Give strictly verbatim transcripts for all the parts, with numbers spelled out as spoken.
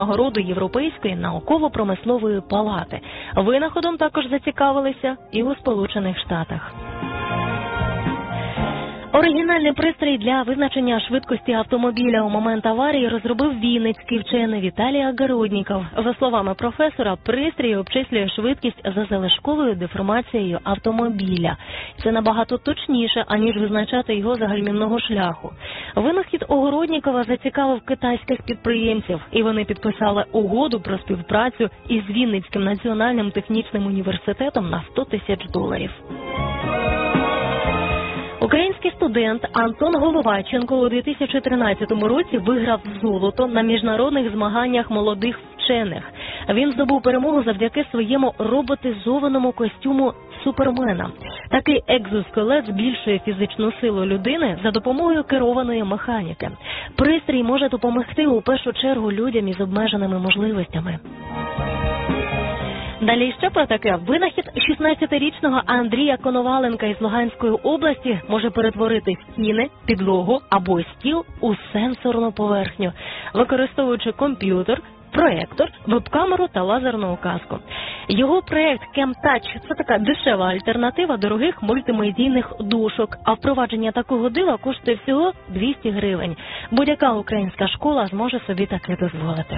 нагороду Європейської науково-промислової палати. Винаходом також зацікавилися і у Сполучених Штатах. Оригінальний пристрій для визначення швидкості автомобіля у момент аварії розробив вінницький вчений Віталій Огородніков. За словами професора, пристрій обчислює швидкість за залишковою деформацією автомобіля. Це набагато точніше, аніж визначати його за гальмівного шляху. Винахід Огороднікова зацікавив китайських підприємців, і вони підписали угоду про співпрацю із Вінницьким національним технічним університетом на сто тисяч доларів. Український студент Антон Головаченко у дві тисячі тринадцятому році виграв золото на міжнародних змаганнях молодих вчених. Він здобув перемогу завдяки своєму роботизованому костюму Супермена. Такий екзоскелет збільшує фізичну силу людини за допомогою керованої механіки. Пристрій може допомогти у першу чергу людям із обмеженими можливостями. Далі ще про таке. Винахід шістнадцятирічного Андрія Коноваленка із Луганської області може перетворити стіни, підлогу або стіл у сенсорну поверхню, використовуючи комп'ютер, проектор, веб-камеру та лазерну указку. Його проект CamTouch – це така дешева альтернатива дорогих мультимедійних дошок, а впровадження такого дива коштує всього двісті гривень. Будь-яка українська школа зможе собі таке дозволити.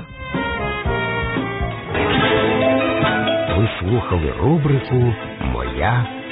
Ви слухали рубрику «Моя